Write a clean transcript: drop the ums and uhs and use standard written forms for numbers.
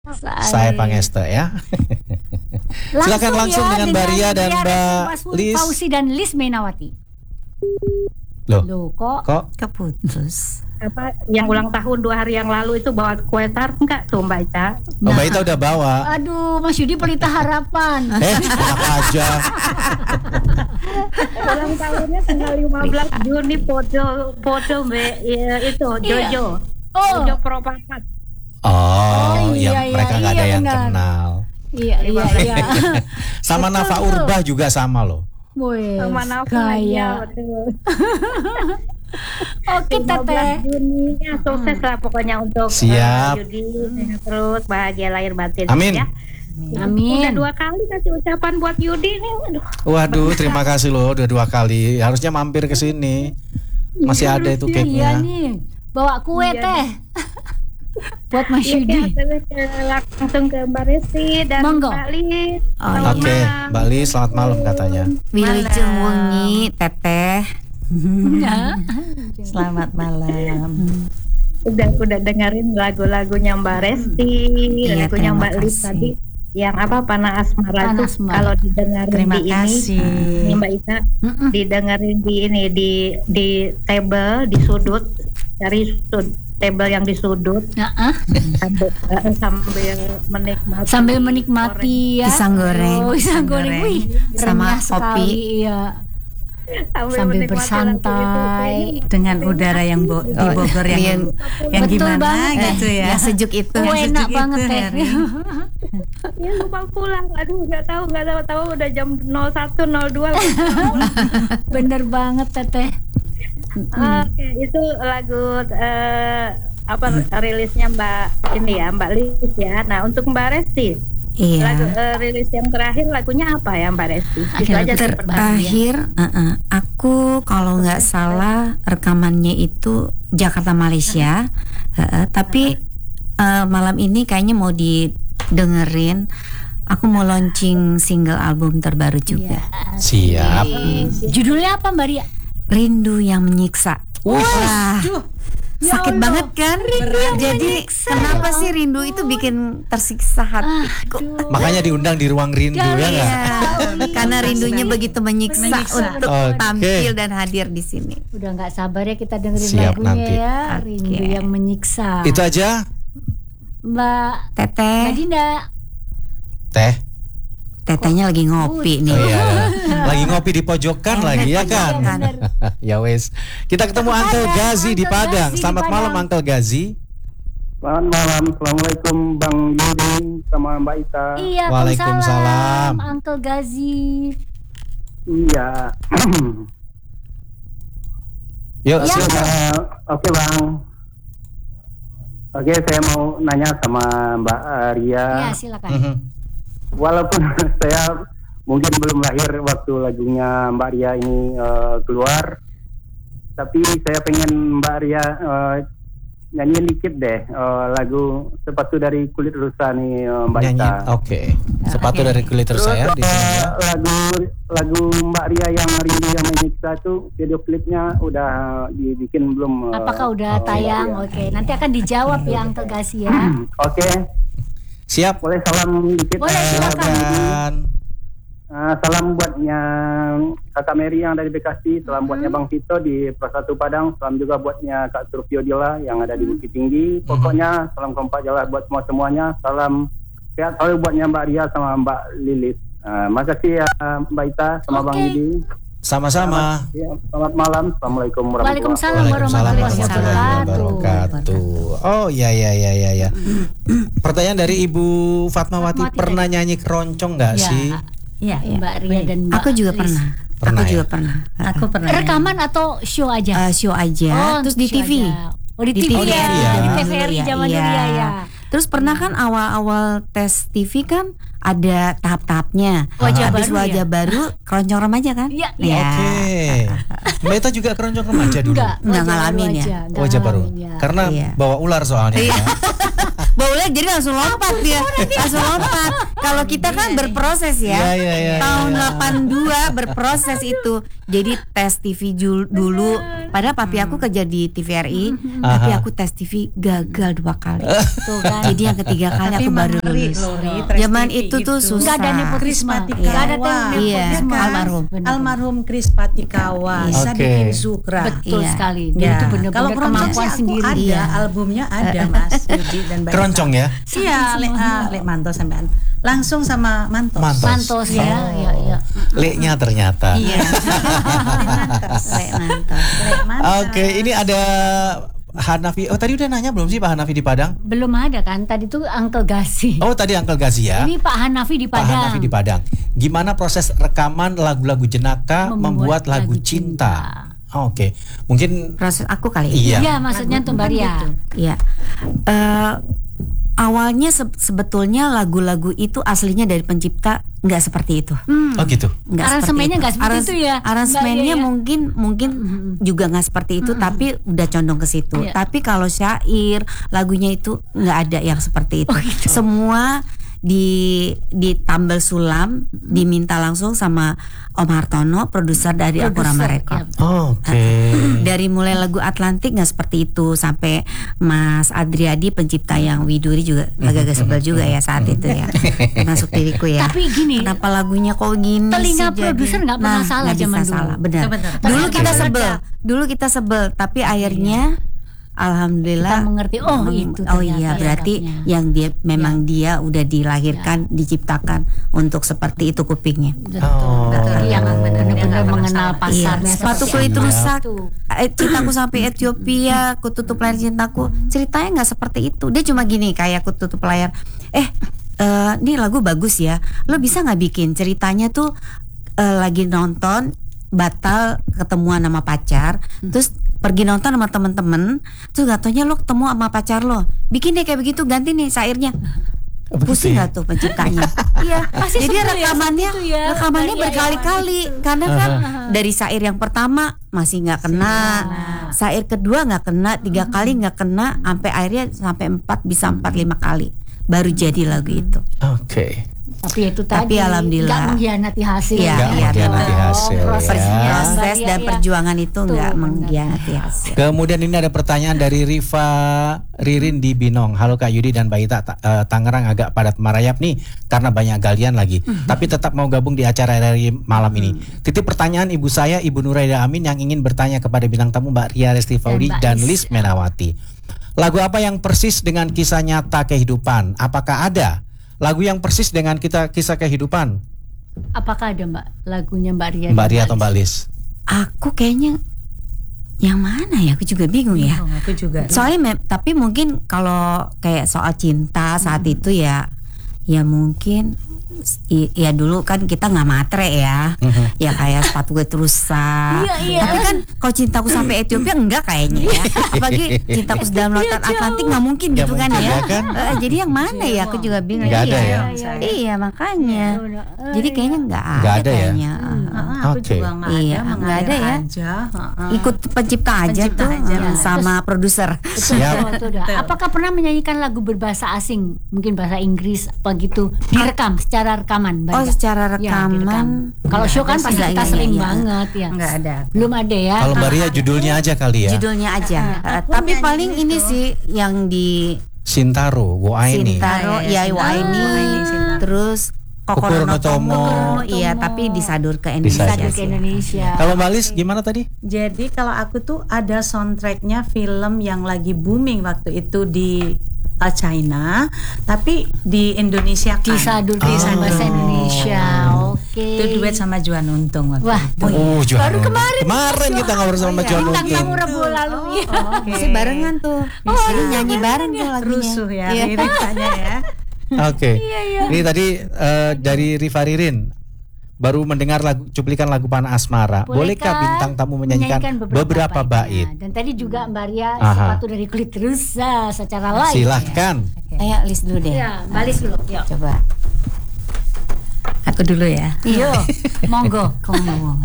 Saya Pangesta ya. Silakan langsung dengan Mbak Ria dan Mbak Lis. Fauzi dan Lis Menawati. Loh, kok keputus? Apa yang ulang tahun 2 hari yang lalu itu bawa kue tart enggak tuh Mbak Ica? Oh, Mbak Ita udah bawa. Aduh, Mas Yudi pelita harapan. Enak aja. Ulang tahunnya tanggal 15 Juni foto Mbak itu Jojo. Jojo Propapat. Oh, iya, yang mereka nggak ada yang benar. kenal. Iya. Sama Nafa Urba juga sama loh. Wih, Sama Nafa gaya. Oke, 15 Teteh. Juni ya, sukses lah pokoknya untuk Siap. Yudi, sehat terus, bahagia lahir batin. Amin. Ya. Amin. Udah 2 kali kasih ucapan buat Yudi nih. Aduh. Waduh, terima kasih loh udah 2 kali. Harusnya mampir ke sini. Masih ada itu Iya cake-nya. nih, bawa kue Iya, Teh. Buat Mas Iya, Yudi. terus langsung ke Mbak Resti dan Monggo. Mbak Lis. Oh, Selamat Oke, malam. Mbak Lis selamat malam katanya. Wilujeng wengi Teteh. Ya. Selamat malam. Udah dengerin lagu-lagunya Mbak Resti, Iya, lagunya terima Mbak Lis kasih. tadi. Yang apa Panah Asmara Panah tuh Asmara. kalau didengerin Terima di kasih. ini Mbak Ita didengerin di ini di table di sudut, cari table yang di sudut Nah, sambil menikmati sambil menikmati ya. Pisang goreng. Oh, pisang goreng. Wih, Sama renyah kopi. sekali, iya. Sambil menikmati bersantai. Dengan udara yang di Bogor yang Betul gimana banget. gitu ya. Iya. Yang sejuk itu. Oh, Yang enak sejuk banget itu, Teh. Heri. Ya lupa pulang. Aduh nggak tahu udah jam 01.02. Bener banget Teteh. Oke, itu lagu apa rilisnya Mbak ini ya, Mbak Lis ya. Nah, untuk Mbak Resti, lagu Iya. rilis yang terakhir lagunya apa ya Mbak Resti? Itu aja Terakhir, aku kalau nggak salah rekamannya itu Jakarta Malaysia, tapi malam ini kayaknya mau didengerin. Aku mau launching single album terbaru juga. Siap. Judulnya apa Mbak Ria? Rindu yang menyiksa. Wah, Ya sakit Allah. banget kan? Jadi kenapa sih rindu itu bikin tersiksa hatiku? Makanya diundang di ruang rindu ya nggak? Iya, karena rindunya begitu menyiksa untuk Oke. tampil dan hadir di sini. Udah nggak sabar ya kita dengerin Siap, lagunya nanti. ya. Oke. Rindu yang menyiksa. Itu aja, Mbak Teteh, Dinda. Teh. tetehnya lagi ngopi Oh, nih. iya. Lagi ngopi di pojokan lagi ya kan? Bener. Ya wes. Kita ketemu Uncle Gazi di Uncle Padang. Gazi di Selamat malam Padang. Uncle Gazi. Selamat malam, assalamualaikum Bang Yudi sama Mbak Ita. Iya, Waalaikumsalam. Uncle Gazi. Iya. Yuk, Ya. silakan. Oke Bang. Oke, saya mau nanya sama Mbak Ria. Ya, silakan. Mhm. Walaupun saya mungkin belum lahir waktu lagunya Mbak Ria ini keluar, tapi saya pengen Mbak Ria nyanyiin dikit deh lagu Sepatu dari Kulit Rusa nih Mbak Nyanyi. Ita. Oke. Sepatu dari kulit terus Terus saya di sini ya. lagu Mbak Ria yang Rindu yang Menyiksa tuh video klipnya udah dibikin belum? Apakah udah tayang? Iya. Oke, nanti akan dijawab ya Uncle Gazi ya. Oke, Siap. boleh salam dikit. Boleh, silakan. Silakan. Salam buatnya Kakak Mary yang ada di Bekasi, salam buatnya Bang Tito di Persatu Padang, salam juga buatnya Kak Surfio Dila yang ada di Bukit Tinggi. Pokoknya salam kompak jalan buat semuanya. Salam sehat selalu buatnya Mbak Ria sama Mbak Lilis. Makasih ya Mbak Ita sama Bang Oke. Yudi. Sama-sama. Ya, selamat malam. Assalamualaikum warahmatullahi Waalaikumsalam Waalaikumsalam warahmatullahi warahmatullahi wabarakatuh. wabarakatuh. Oh ya. Pertanyaan dari Ibu Fatmawati, Fatmawati pernah nyanyi keroncong nggak Ya, sih? Iya, Mbak Ria dan Mbak Aku juga Lis. pernah. Pernah Aku ya? juga pernah. Aku pernah. Rekaman atau show aja? Show aja, terus di show TV. aja. Oh, di TV Oh, di ya. TV ya. Di TVRI zaman dulu ya. Terus pernah kan awal-awal tes TV kan ada tahap-tahapnya. Wajah Habis baru wajah ya? baru keroncong remaja kan? Iya, Ya. Oke. Mbak Ita juga keroncong remaja dulu. Enggak Nggak ngalamin ya? Wajah baru. Karena Iya. bawa ular soalnya. ya. Baunya jadi langsung lompat dia. Langsung lompat. Kalau kita kan berproses ya. Iya. Tahun 82 berproses itu. Jadi tes TV dulu Padahal papi aku kerja di TVRI, tapi aku tes TV gagal 2 kali. Tuh kan. Jadi yang ketiga kali aku baru lulus. Zaman itu tuh susah. Nggak ada nepotisme. Iya. Nggak ada Iya, nepotisme. almarhum. Almarhum Kris Patikawa, bisa Oke. bikin Sukra. Betul Iya. sekali. Dia Ya. itu Kalau benar-benar keroncong sih kemampuan aku sendiri. ada, Iya. albumnya ada Mas Yudi dan Mbak Keroncong ya? Iya, Lek Mantos sampean. Langsung sama Mantos. Mantos ya, ya. Leknya ternyata. Iya. Lek mantap. Lek Mantos. Oke, ini ada Hanafi. Oh, tadi udah nanya belum sih Pak Hanafi di Padang? Belum ada kan? Tadi tuh Uncle Gasi. Oh, tadi Uncle Gazi ya. Ini Pak Hanafi di Pak Padang. Hanafi di Padang. Gimana proses rekaman lagu-lagu Jenaka membuat lagu cinta? Oh, oke. Mungkin Proses aku kali iya. Iya, maksudnya tuh Mbak Ria. Iya. Awalnya sebetulnya lagu-lagu itu aslinya dari pencipta nggak seperti itu. Oh gitu. Nggak Aransemennya nggak seperti Arans- itu ya? Aransemennya Mbak Ria ya? mungkin juga nggak seperti itu, tapi udah condong ke situ. Iya. Tapi kalau syair lagunya itu nggak ada yang seperti itu. Semua ditambal sulam, diminta langsung sama Om Hartono, produser dari Akurama Record. Oke. Dari mulai lagu Atlantik nggak seperti itu, sampai Mas Adriadi pencipta yang Widuri juga agak-agak sebel juga ya saat itu ya, masuk diriku ya. Tapi gini, Kenapa lagunya kok gini telinga sih jadi? produser nggak pernah salah nggak bisa zaman dulu. salah, benar. Benar. Dulu Tapi kita ada- sebel, tapi akhirnya alhamdulillah kita mengerti, oh itu oh ternyata iya, berarti sebabnya. yang dia memang dia udah dilahirkan, diciptakan untuk seperti itu kupingnya. Oh. Jadi yang benar-benar mengenal pasarnya. Iya, sepatuku seperti itu apa. rusak. Tuh. Cintaku sampai Ethiopia, ku tutup layar cintaku. Ceritanya nggak seperti itu. Dia cuma gini, kayak ku tutup layar. Ini lagu bagus ya. Lo bisa nggak bikin ceritanya tuh lagi nonton batal ketemuan sama pacar, terus pergi nonton sama temen-temen, terus gak taunya lo ketemu sama pacar lo. Bikin deh kayak begitu, ganti nih syairnya. Pusing gak tuh penciptanya? Iya, Pasti jadi sebel ya, rekamannya gitu ya. rekamannya Dari berkali-kali karena kan dari syair yang pertama masih nggak kena, syair kedua nggak kena, 3 kali nggak kena, sampai akhirnya sampai 4 bisa 4-5 kali baru jadi lagu itu. Oke. Tapi itu tadi alhamdulillah. nggak mengkhianati hasil. Iya, Nggak iya, mengkhianati betul. hasil ya. Proses dan perjuangan itu Tuh, nggak benar. mengkhianati hasil. Kemudian ini ada pertanyaan dari Riva Ririn di Binong. Halo Kak Yudi dan Mbak Ita, Tangerang agak padat merayap nih karena banyak galian lagi. Tapi tetap mau gabung di acara dari malam ini. Titip pertanyaan ibu saya, Ibu Nuraida Amin, yang ingin bertanya kepada bintang tamu Mbak Ria Restifaudi Mbak dan Is. Lis Menawati. Lagu apa yang persis dengan kisah nyata kehidupan? Apakah ada lagu yang persis dengan kisah kehidupan? Apakah ada Mbak lagunya Mbak Ria? Mbak dan Ria atau Mbak Lis? Lis? Aku kayaknya yang mana ya? Aku juga bingung ya. Aku juga. Soalnya tapi mungkin kalau kayak soal cinta saat itu ya mungkin ya dulu kan kita nggak matre ya, ya kayak sepatu gue rusak. Iya. Tapi kan kalau cintaku sampai Ethiopia enggak kayaknya ya. Apalagi cintaku dalam lautan Atlantik nggak mungkin Nggak gitu kan mungkin ya. ya kan? Jadi yang mana ya? Aku juga bingung. Nggak ada Iya. ya? Iya makanya. Jadi kayaknya nggak Nggak ada ada ya? kayaknya. Aku Oke. juga nggak Iya, ada, nggak ada ya. aja. Ikut pencipta aja Pencipta tuh aja. sama produser. Siap. Betul, betul. Apakah pernah menyanyikan lagu berbahasa asing, mungkin bahasa Inggris apa gitu, direkam secara rekaman? Mbak Oh, Ria? secara Ya, direkam. rekaman. Kalau show kan pasti Iya, kita iya, sering iya. banget ya. Nggak ada. Belum ada ya. Kalau Mbak Ria judulnya aja kali ya. Judulnya aja. Tapi paling ini sih yang di Sintaro, Woaini. Sintaro, Iya, ya Waini, Waini, Sintaro. terus Kokoro no Tomo. Iya, tapi disadur ke Indonesia. Sadur ke sih. Indonesia. Kalau Mbak Lis gimana tadi? Jadi kalau aku tuh ada soundtracknya film yang lagi booming waktu itu di China, tapi di Indonesia kan. Disadur ke bahasa Indonesia. Oke. Itu duet sama Juan Untung waktu Wah, itu. Oh, Juan baru Untung. kemarin. Kemarin kita ngobrol sama Juan Bintang Untung. tamu Rabu lalu. Masih barengan tuh. Jadi nyanyi bareng tuh lagunya. Rusuh ya Iya. liriknya ya. Oke. Ini tadi dari Riva Ririn baru mendengar cuplikan lagu Panah Asmara. Bolehkah bintang tamu menyanyikan beberapa bait? Dan tadi juga Mbak Ria Aha. sepatu dari kulit rusa secara live. Silahkan. Ayo list dulu deh. Ya, balis dulu. Yuk. Coba. Aku dulu ya. Yo, monggo. Kamu mau.